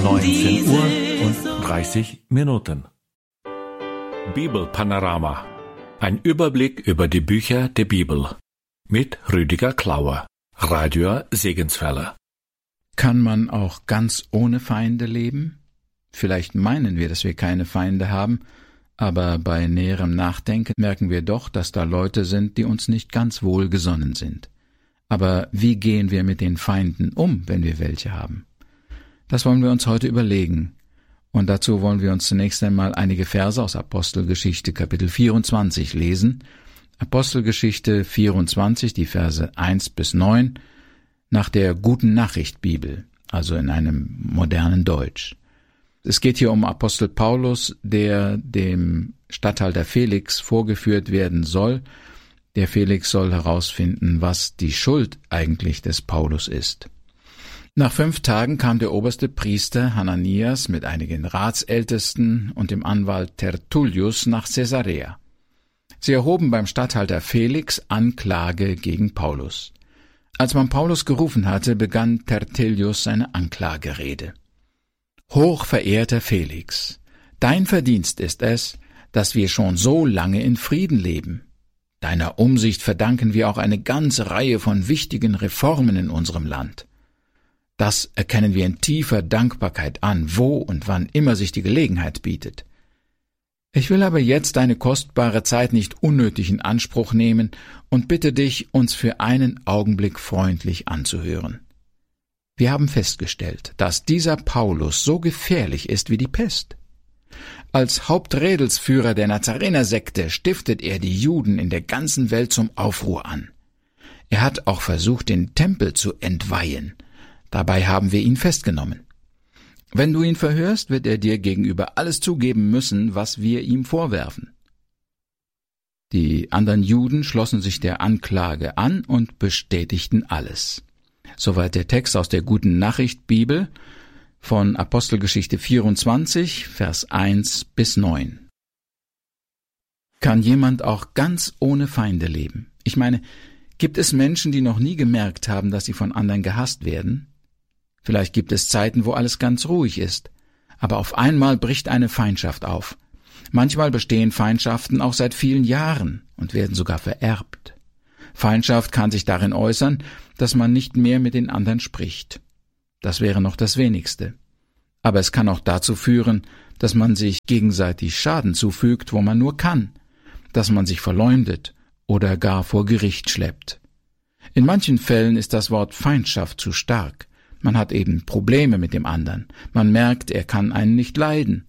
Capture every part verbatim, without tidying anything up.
neunzehn Uhr und dreißig Minuten. Bibelpanorama. Ein Überblick über die Bücher der Bibel. Mit Rüdiger Klauer. Radio Segenswelle. Kann man auch ganz ohne Feinde leben? Vielleicht meinen wir, dass wir keine Feinde haben, aber bei näherem Nachdenken merken wir doch, dass da Leute sind, die uns nicht ganz wohlgesonnen sind. Aber wie gehen wir mit den Feinden um, wenn wir welche haben? Das wollen wir uns heute überlegen. Und dazu wollen wir uns zunächst einmal einige Verse aus Apostelgeschichte Kapitel vierundzwanzig lesen. Apostelgeschichte vierundzwanzig, die Verse eins bis neun, nach der Guten Nachricht Bibel, also in einem modernen Deutsch. Es geht hier um Apostel Paulus, der dem Statthalter Felix vorgeführt werden soll. Der Felix soll herausfinden, was die Schuld eigentlich des Paulus ist. Nach fünf Tagen kam der oberste Priester Hananias mit einigen Ratsältesten und dem Anwalt Tertullius nach Caesarea. Sie erhoben beim Statthalter Felix Anklage gegen Paulus. Als man Paulus gerufen hatte, begann Tertullius seine Anklagerede. Hochverehrter Felix, dein Verdienst ist es, dass wir schon so lange in Frieden leben. Deiner Umsicht verdanken wir auch eine ganze Reihe von wichtigen Reformen in unserem Land. Das erkennen wir in tiefer Dankbarkeit an, wo und wann immer sich die Gelegenheit bietet. Ich will aber jetzt deine kostbare Zeit nicht unnötig in Anspruch nehmen und bitte dich, uns für einen Augenblick freundlich anzuhören. Wir haben festgestellt, dass dieser Paulus so gefährlich ist wie die Pest. Als Haupträdelsführer der Nazarenersekte stiftet er die Juden in der ganzen Welt zum Aufruhr an. Er hat auch versucht, den Tempel zu entweihen. Dabei haben wir ihn festgenommen. Wenn du ihn verhörst, wird er dir gegenüber alles zugeben müssen, was wir ihm vorwerfen. Die anderen Juden schlossen sich der Anklage an und bestätigten alles. Soweit der Text aus der Guten Nachricht Bibel von Apostelgeschichte vierundzwanzig, Vers eins bis neun. Kann jemand auch ganz ohne Feinde leben? Ich meine, gibt es Menschen, die noch nie gemerkt haben, dass sie von anderen gehasst werden? Vielleicht gibt es Zeiten, wo alles ganz ruhig ist, aber auf einmal bricht eine Feindschaft auf. Manchmal bestehen Feindschaften auch seit vielen Jahren und werden sogar vererbt. Feindschaft kann sich darin äußern, dass man nicht mehr mit den anderen spricht. Das wäre noch das Wenigste. Aber es kann auch dazu führen, dass man sich gegenseitig Schaden zufügt, wo man nur kann, dass man sich verleumdet oder gar vor Gericht schleppt. In manchen Fällen ist das Wort Feindschaft zu stark. Man hat eben Probleme mit dem anderen. Man merkt, er kann einen nicht leiden.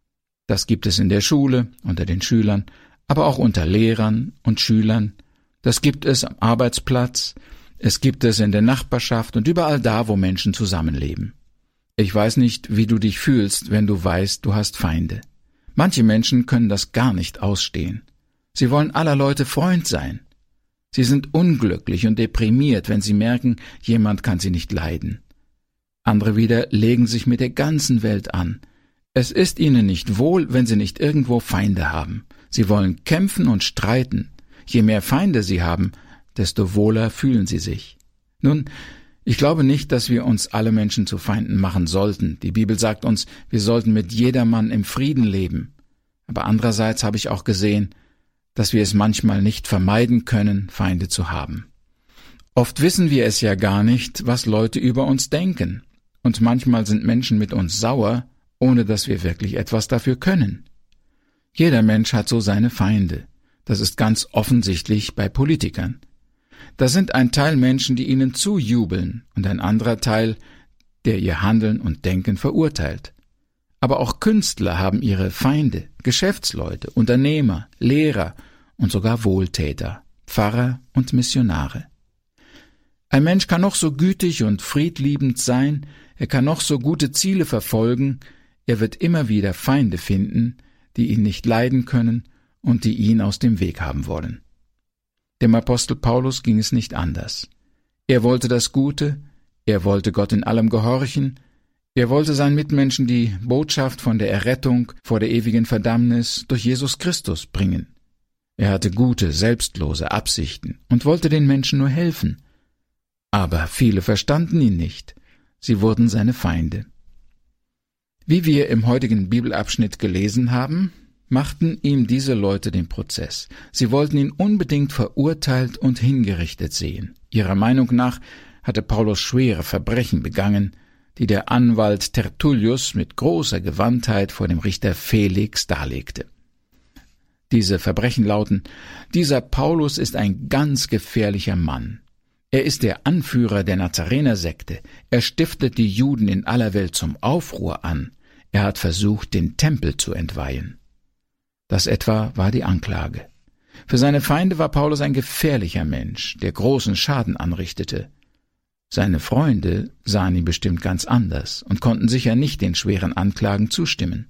Das gibt es in der Schule, unter den Schülern, aber auch unter Lehrern und Schülern. Das gibt es am Arbeitsplatz. Es gibt es in der Nachbarschaft und überall da, wo Menschen zusammenleben. Ich weiß nicht, wie du dich fühlst, wenn du weißt, du hast Feinde. Manche Menschen können das gar nicht ausstehen. Sie wollen aller Leute Freund sein. Sie sind unglücklich und deprimiert, wenn sie merken, jemand kann sie nicht leiden. Andere wieder legen sich mit der ganzen Welt an. Es ist ihnen nicht wohl, wenn sie nicht irgendwo Feinde haben. Sie wollen kämpfen und streiten. Je mehr Feinde sie haben, desto wohler fühlen sie sich. Nun, ich glaube nicht, dass wir uns alle Menschen zu Feinden machen sollten. Die Bibel sagt uns, wir sollten mit jedermann im Frieden leben. Aber andererseits habe ich auch gesehen, dass wir es manchmal nicht vermeiden können, Feinde zu haben. Oft wissen wir es ja gar nicht, was Leute über uns denken. Und manchmal sind Menschen mit uns sauer, ohne dass wir wirklich etwas dafür können. Jeder Mensch hat so seine Feinde. Das ist ganz offensichtlich bei Politikern. Da sind ein Teil Menschen, die ihnen zujubeln, und ein anderer Teil, der ihr Handeln und Denken verurteilt. Aber auch Künstler haben ihre Feinde, Geschäftsleute, Unternehmer, Lehrer und sogar Wohltäter, Pfarrer und Missionare. Ein Mensch kann noch so gütig und friedliebend sein, er kann noch so gute Ziele verfolgen, er wird immer wieder Feinde finden, die ihn nicht leiden können und die ihn aus dem Weg haben wollen. Dem Apostel Paulus ging es nicht anders. Er wollte das Gute, er wollte Gott in allem gehorchen, er wollte seinen Mitmenschen die Botschaft von der Errettung vor der ewigen Verdammnis durch Jesus Christus bringen. Er hatte gute, selbstlose Absichten und wollte den Menschen nur helfen. Aber viele verstanden ihn nicht. Sie wurden seine Feinde. Wie wir im heutigen Bibelabschnitt gelesen haben, machten ihm diese Leute den Prozess. Sie wollten ihn unbedingt verurteilt und hingerichtet sehen. Ihrer Meinung nach hatte Paulus schwere Verbrechen begangen, die der Anwalt Tertullius mit großer Gewandtheit vor dem Richter Felix darlegte. Diese Verbrechen lauten: Dieser Paulus ist ein ganz gefährlicher Mann. Er ist der Anführer der Nazarener-Sekte. Er stiftet die Juden in aller Welt zum Aufruhr an. Er hat versucht, den Tempel zu entweihen. Das etwa war die Anklage. Für seine Feinde war Paulus ein gefährlicher Mensch, der großen Schaden anrichtete. Seine Freunde sahen ihn bestimmt ganz anders und konnten sicher nicht den schweren Anklagen zustimmen.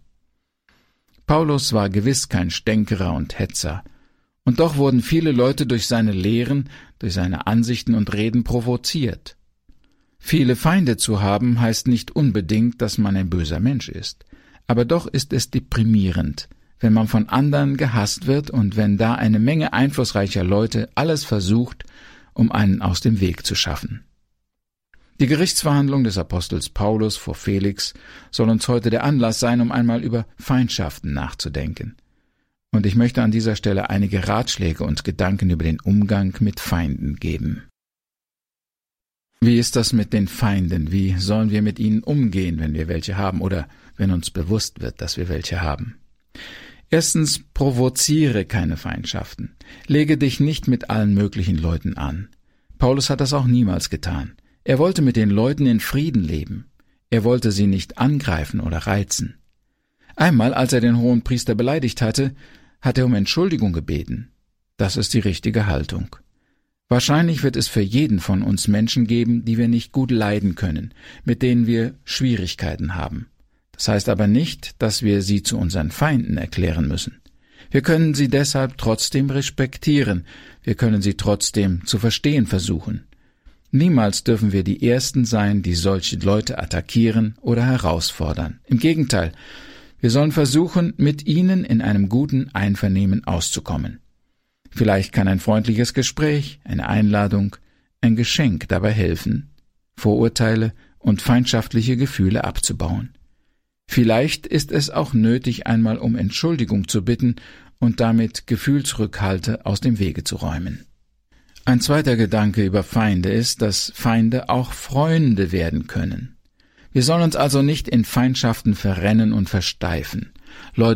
Paulus war gewiss kein Stänkerer und Hetzer, und doch wurden viele Leute durch seine Lehren, durch seine Ansichten und Reden provoziert. Viele Feinde zu haben, heißt nicht unbedingt, dass man ein böser Mensch ist, aber doch ist es deprimierend, wenn man von anderen gehasst wird und wenn da eine Menge einflussreicher Leute alles versucht, um einen aus dem Weg zu schaffen. Die Gerichtsverhandlung des Apostels Paulus vor Felix soll uns heute der Anlass sein, um einmal über Feindschaften nachzudenken. Und ich möchte an dieser Stelle einige Ratschläge und Gedanken über den Umgang mit Feinden geben. Wie ist das mit den Feinden? Wie sollen wir mit ihnen umgehen, wenn wir welche haben oder wenn uns bewusst wird, dass wir welche haben? Erstens, provoziere keine Feindschaften. Lege dich nicht mit allen möglichen Leuten an. Paulus hat das auch niemals getan. Er wollte mit den Leuten in Frieden leben. Er wollte sie nicht angreifen oder reizen. Einmal, als er den Hohenpriester beleidigt hatte, hat er um Entschuldigung gebeten. Das ist die richtige Haltung. Wahrscheinlich wird es für jeden von uns Menschen geben, die wir nicht gut leiden können, mit denen wir Schwierigkeiten haben. Das heißt aber nicht, dass wir sie zu unseren Feinden erklären müssen. Wir können sie deshalb trotzdem respektieren, wir können sie trotzdem zu verstehen versuchen. Niemals dürfen wir die Ersten sein, die solche Leute attackieren oder herausfordern. Im Gegenteil, wir sollen versuchen, mit ihnen in einem guten Einvernehmen auszukommen. Vielleicht kann ein freundliches Gespräch, eine Einladung, ein Geschenk dabei helfen, Vorurteile und feindschaftliche Gefühle abzubauen. Vielleicht ist es auch nötig, einmal um Entschuldigung zu bitten und damit Gefühlsrückhalte aus dem Wege zu räumen. Ein zweiter Gedanke über Feinde ist, dass Feinde auch Freunde werden können. Wir sollen uns also nicht in Feindschaften verrennen und versteifen. Leute